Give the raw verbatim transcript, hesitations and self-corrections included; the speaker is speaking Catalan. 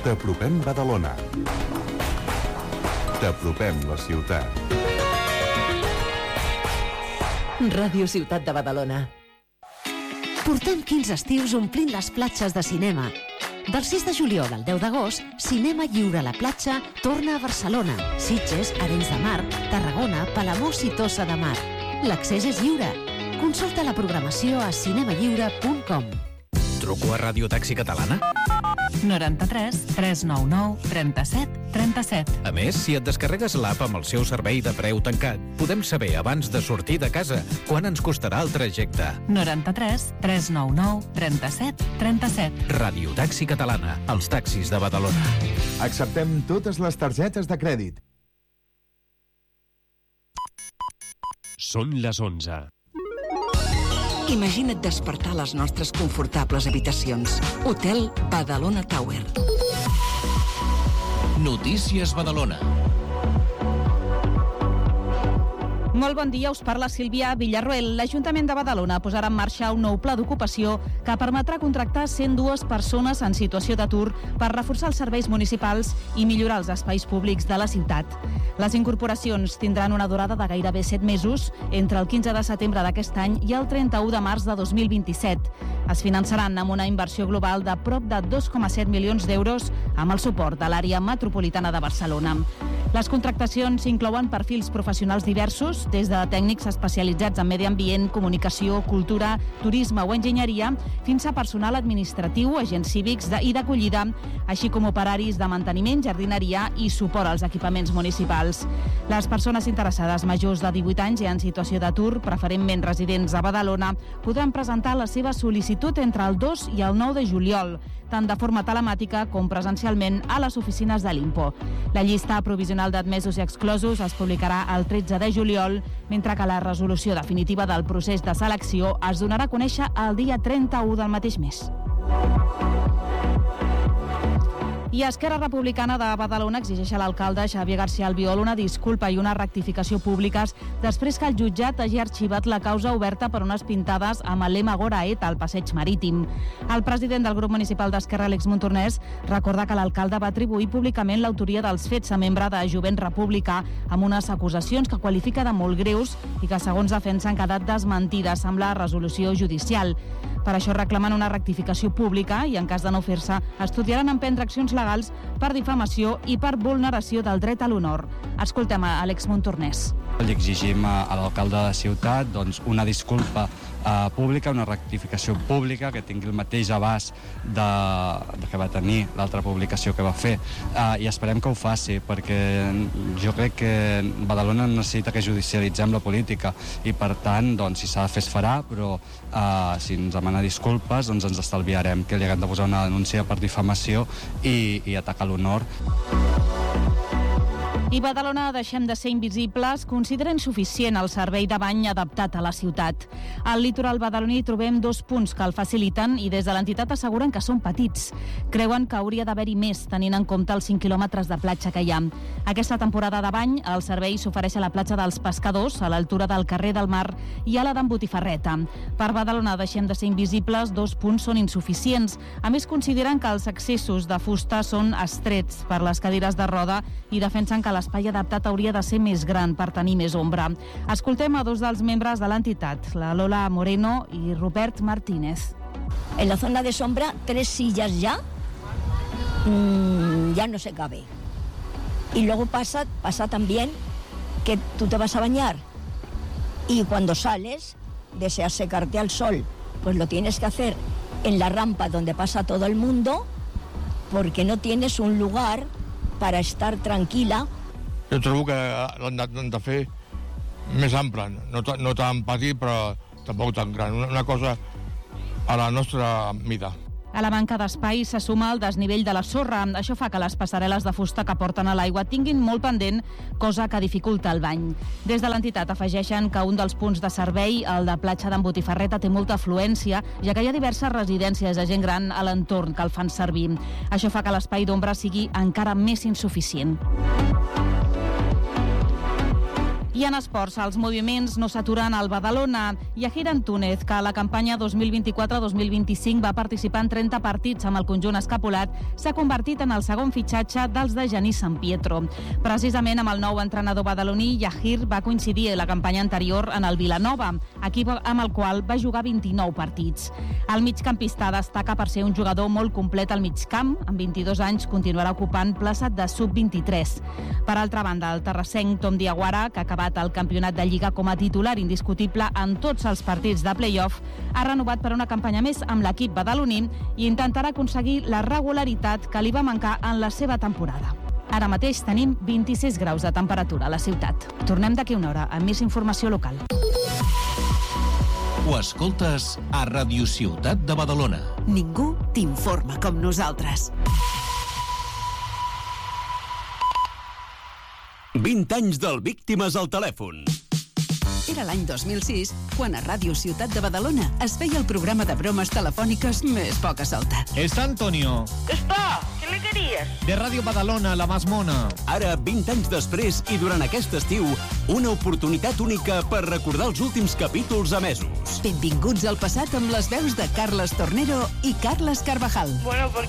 T'apropem Badalona. T'apropem la ciutat. Ràdio Ciutat de Badalona. Portem quinze estius omplint les platges de cinema. Del sis de juliol al deu d'agost, Cinema Lliure a la platja torna a Barcelona, Sitges, Arenys de Mar, Tarragona, Palamós i Tossa de Mar. L'accés és lliure. Consulta la programació a cinema lliure punt com. Truco a Ràdio Taxi Catalana? noranta-tres tres nou nou trenta-set trenta-set. A més, si et descarregues l'app amb el seu servei de preu tancat, podem saber abans de sortir de casa quan ens costarà el trajecte. noranta-tres tres nou nou trenta-set trenta-set. Ràdio Taxi Catalana, els taxis de Badalona. Acceptem totes les targetes de crèdit. Són les onze. Imagina't despertar a les nostres confortables habitacions. Hotel Badalona Tower. Notícies Badalona. Molt bon dia, us parla Sílvia Villarroel. L'Ajuntament de Badalona posarà en marxa un nou pla d'ocupació que permetrà contractar cent dues persones en situació d'atur per reforçar els serveis municipals i millorar els espais públics de la ciutat. Les incorporacions tindran una durada de gairebé set mesos, entre el quinze de setembre d'aquest any i el trenta-u de març de dos mil vint-i-set. Es finançaran amb una inversió global de prop de dos coma set milions d'euros amb el suport de l'àrea metropolitana de Barcelona. Les contractacions inclouen perfils professionals diversos, des de tècnics especialitzats en medi ambient, comunicació, cultura, turisme o enginyeria, fins a personal administratiu, agents cívics de, i d'acollida, així com operaris de manteniment, jardineria i suport als equipaments municipals. Les persones interessades majors de divuit anys i en situació d'atur, preferentment residents a Badalona, podran presentar la seva sol·licitud entre el dos i el nou de juliol, tant de forma telemàtica com presencialment a les oficines de l'Impo. La llista provisional d'admesos i exclosos es publicarà el tretze de juliol, mentre que la resolució definitiva del procés de selecció es donarà a conèixer el dia trenta-u del mateix mes. I Esquerra Republicana de Badalona exigeix a l'alcalde Xavier García Albiol una disculpa i una rectificació públiques després que el jutjat hagi arxivat la causa oberta per unes pintades amb el lema Goraet al passeig marítim. El president del grup municipal d'Esquerra, Àlex Montornès, recorda que l'alcalde va atribuir públicament l'autoria dels fets a membre de Jovent Republicà amb unes acusacions que qualifica de molt greus i que, segons defensa, han quedat desmentides amb la resolució judicial. Per això reclamen una rectificació pública i, en cas de no fer-se, estudiaran emprendre accions legals per difamació i per vulneració del dret a l'honor. Escoltem a Àlex Montornès. Li exigim a l'alcalde de la ciutat doncs, una disculpa eh, pública, una rectificació pública que tingui el mateix abast de, de que va tenir l'altra publicació que va fer eh, i esperem que ho faci perquè jo crec que Badalona necessita que judicialitzem la política i per tant doncs, si s'ha de fer es farà, però eh, si ens demana disculpes doncs ens estalviarem que li haguem de posar una denúncia per difamació i, i atacar l'honor. I Badalona deixem de ser invisibles, considera insuficient el servei de bany adaptat a la ciutat. Al litoral badaloní trobem dos punts que el faciliten i des de l'entitat asseguren que són petits. Creuen que hauria d'haver-hi més, tenint en compte els cinc quilòmetres de platja que hi ha. Aquesta temporada de bany, el servei s'ofereix a la platja dels Pescadors, a l'altura del carrer del Mar i a la d'en Botifarreta. Per Badalona deixem de ser invisibles, dos punts són insuficients. A més, consideren que els accessos de fusta són estrets per les cadires de roda i defensen que l'espai adaptat hauria de ser més gran per tenir més ombra. Escoltem a dos dels membres de l'entitat, la Lola Moreno i Rupert Martínez. En la zona de sombra, tres sillas ya, mmm, ya no se cabe. Y luego pasa, pasa también que tú te vas a bañar y cuando sales deseas secarte al sol, pues lo tienes que hacer en la rampa donde pasa todo el mundo porque no tienes un lugar para estar tranquila. Jo trobo que l'han de fer més ample, no, no tan petit però tampoc tan gran, una, una cosa a la nostra mida. A la manca d'espai se suma el desnivell de la sorra. Això fa que les passarel·les de fusta que porten a l'aigua tinguin molt pendent, cosa que dificulta el bany. Des de l'entitat afegeixen que un dels punts de servei, el de platja d'en Botifarreta, té molta afluència, ja que hi ha diverses residències de gent gran a l'entorn que el fan servir. Això fa que l'espai d'ombra sigui encara més insuficient. I en esports, els moviments no s'aturen al Badalona. Yahir Antúnez, que a la campanya dos mil vint-i-quatre dos mil vint-i-cinc va participar en trenta partits amb el conjunt escapulat, s'ha convertit en el segon fitxatge dels de Genís San Pietro. Precisament amb el nou entrenador badaloní, Yahir va coincidir la campanya anterior en el Vilanova, equip amb el qual va jugar vint-i-nou partits. El migcampista destaca per ser un jugador molt complet al migcamp. Amb vint-i-dos anys continuarà ocupant plaça de sub vint-i-tres. Per altra banda, el terrassenc Tom Diaguara, que ha acabat el campionat de Lliga com a titular indiscutible en tots els partits de play-off, ha renovat per una campanya més amb l'equip badaloní i intentarà aconseguir la regularitat que li va mancar en la seva temporada. Ara mateix tenim vint-i-sis graus de temperatura a la ciutat. Tornem d'aquí una hora amb més informació local. Ho escoltes a Ràdio Ciutat de Badalona. Ningú t'informa com nosaltres. vint anys del Víctimes al telèfon. Era l'any dos mil sis, quan a Ràdio Ciutat de Badalona es feia el programa de bromes telefòniques més poca solta. Está Antonio. Està, què li queries? De Ràdio Badalona, la más mona. Ara, vint anys després i durant aquest estiu, una oportunitat única per recordar els últims capítols emesos. Benvinguts al passat amb les veus de Carles Tornero i Carles Carvajal. Bueno, ¿por